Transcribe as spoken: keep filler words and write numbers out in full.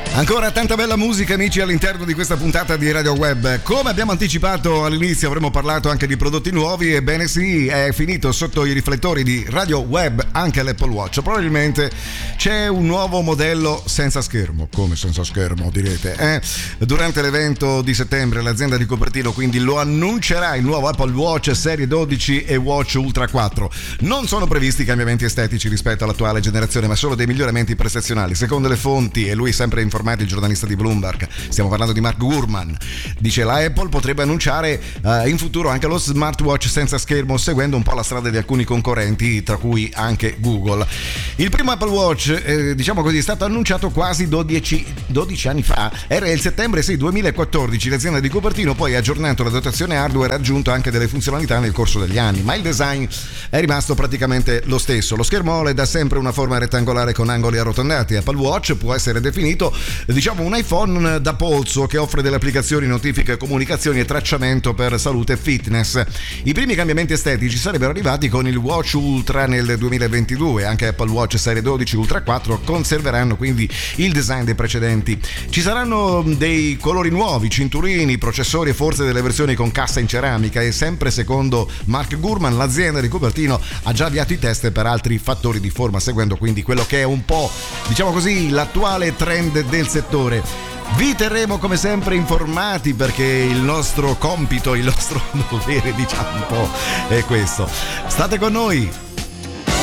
Ancora tanta bella musica, amici, all'interno di questa puntata di Radio Web. Come abbiamo anticipato all'inizio, avremmo parlato anche di prodotti nuovi. Ebbene sì, è finito sotto i riflettori di Radio Web anche l'Apple Watch. Probabilmente c'è un nuovo modello senza schermo. Come senza schermo, direte? Eh? Durante l'evento di settembre l'azienda di Cupertino quindi lo annuncerà, il nuovo Apple Watch Serie dodici e Watch Ultra quattro. Non sono previsti cambiamenti estetici rispetto all'attuale generazione, ma solo dei miglioramenti prestazionali. Secondo le fonti, e lui sempre informato, il giornalista di Bloomberg, stiamo parlando di Mark Gurman, dice la Apple potrebbe annunciare uh, in futuro anche lo smartwatch senza schermo, seguendo un po' la strada di alcuni concorrenti, tra cui anche Google. Il primo Apple Watch, eh, diciamo così, è stato annunciato quasi dodici, dodici anni fa, era il settembre sì, duemilaquattordici. L'azienda di Cupertino poi ha aggiornato la dotazione hardware e ha aggiunto anche delle funzionalità nel corso degli anni, ma il design è rimasto praticamente lo stesso. Lo schermo O L E D ha sempre una forma rettangolare con angoli arrotondati. Apple Watch può essere definito, diciamo, un iPhone da polso che offre delle applicazioni, notifiche, comunicazioni e tracciamento per salute e fitness. I primi cambiamenti estetici sarebbero arrivati con il Watch Ultra nel duemilaventidue. Anche Apple Watch Serie dodici Ultra quattro conserveranno quindi il design dei precedenti. Ci saranno dei colori nuovi, cinturini, processori e forse delle versioni con cassa in ceramica, e sempre secondo Mark Gurman l'azienda di Cupertino ha già avviato i test per altri fattori di forma, seguendo quindi quello che è un po', diciamo così, l'attuale trend del settore. Vi terremo come sempre informati, perché il nostro compito, il nostro dovere, diciamo un po', è questo. State con noi.